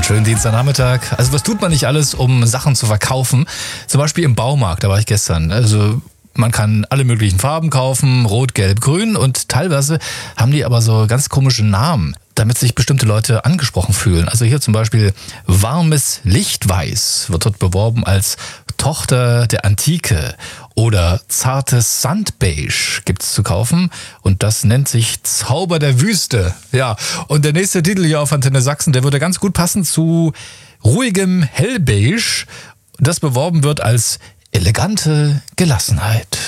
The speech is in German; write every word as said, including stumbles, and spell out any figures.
schönen Dienstagnachmittag. Also was tut man nicht alles, um Sachen zu verkaufen? Zum Beispiel im Baumarkt, da war ich gestern. Also man kann alle möglichen Farben kaufen, rot, gelb, grün, und teilweise haben die aber so ganz komische Namen, damit sich bestimmte Leute angesprochen fühlen. Also hier zum Beispiel warmes Lichtweiß wird dort beworben als Tochter der Antike, oder zartes Sandbeige gibt's zu kaufen, und das nennt sich Zauber der Wüste. Ja, und der nächste Titel hier auf Antenne Sachsen, der würde ganz gut passen zu ruhigem Hellbeige, das beworben wird als elegante Gelassenheit.